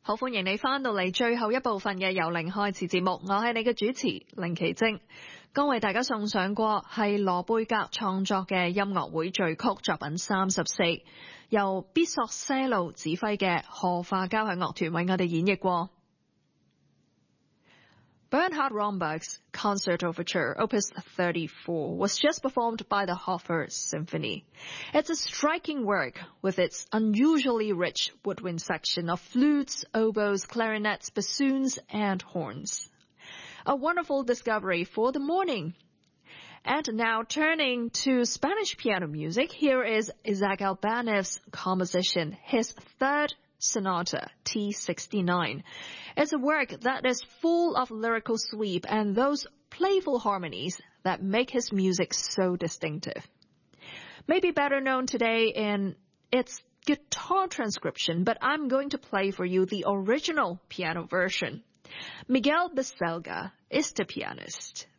好，歡迎你返到嚟最後一部分嘅由零開始節目，我係你嘅主持凌奇晶。剛為大家送上過係羅貝格創作嘅音樂會序曲作品34，由必索些路指揮嘅荷花交響樂團為我哋演繹過。Bernhard Romberg's Concert Overture, Opus 34, was just performed by the Hofer Symphony. It's a striking work with its unusually rich woodwind section of flutes, oboes, clarinets, bassoons, and horns. A wonderful discovery for the morning. And now turning to Spanish piano music, here is Isaac Albanev's composition, his third Sonata T69. It's a work that is full of lyrical sweep and those playful harmonies that make his music so distinctive. Maybe better known today in its guitar transcription, but I'm going to play for you the original piano version. Miguel Baselga is the pianist.